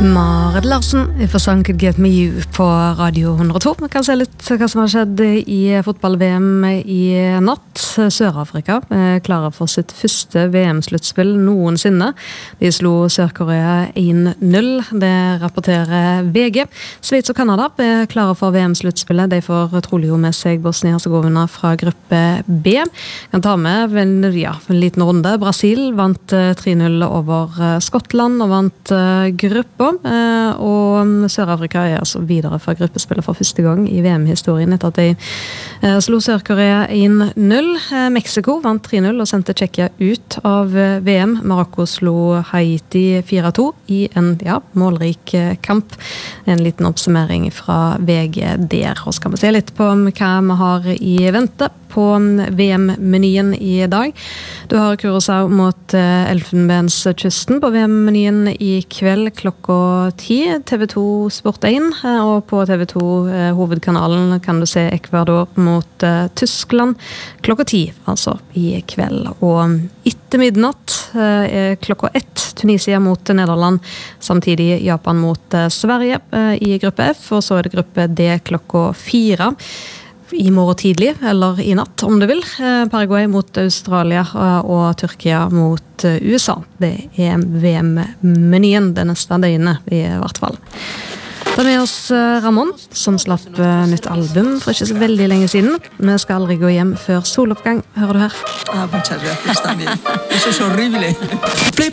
Marit Larsen for Some Could Get Me You på Radio 102. Vi kan se litt hva som har skjedd i fotball-VM i natt. Sør-Afrika klarer for sitt første VM-sluttspill noensinne. De slo Sør-Korea 1-0. Det rapporterer VG. Sveits og Kanada klarer for VM-sluttspillet. De får trolig jo med seg Bosnia-Herzegovina fra gruppe B. Kan ta med en liten runde. Brasil vant 3-0 over Skottland og vant gruppa. Og Sør-Afrika altså videre fra gruppespillet for første gang i VM-historien etter at de slo Sør-Korea 1-0. Mexico vant 3-0 og sendte Tsjekkia ut av VM. Marokko slo Haiti 4-2 i en målrik kamp. En liten oppsummering fra VG der. Og skal vi se litt på hva vi har i vente på VM-menyen i dag. Du har Curaçao mot Elfenbenskysten på VM-menyen i kveld klokka 10. TV2 Sport 1, og på TV2 hovedkanalen kan du se Ecuador mot Tyskland klokka 10, altså i kveld. Og etter midnatt klokka 1, Tunisia mot Nederland, samtidig Japan mot Sverige i gruppe F, og så det gruppe D klokka 4. I morgen tidlig, eller i natt om du vil. Paraguay mot Australia og Tyrkia mot USA. Det VM-menyen det neste døgnet i hvert fall. Da er med oss Ramón, som slapp nytt album for ikke så veldig lenge siden. Vi skal aldri gå hjem før soloppgang, hører du her? Muchas gracias también. Eso es horrible.